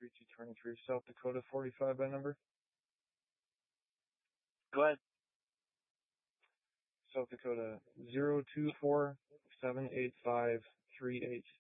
3223, South Dakota 45 by number. Go ahead. South Dakota 024-785-3866.